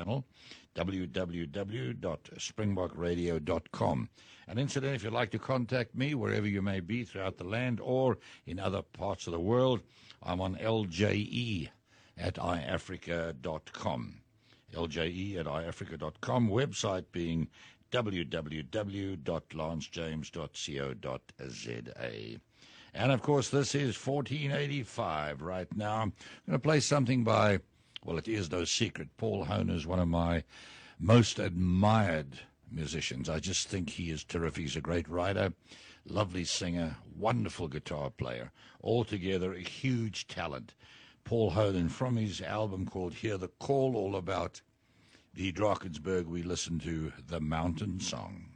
channel, www.springbokradio.com. And incidentally, if you'd like to contact me, wherever you may be throughout the land or in other parts of the world, I'm on lje@iafrica.com. lje@iafrica.com, website being www.lancejames.co.za. And, of course, this is 1485 right now. I'm going to play something by, well, it is no secret, Paul Hohner is one of my most admired musicians. I just think he is terrific. He's a great writer, lovely singer, wonderful guitar player, altogether a huge talent. Paul Hohner, from his album called Hear the Call, all about the Drakensberg, we listen to The Mountain Song.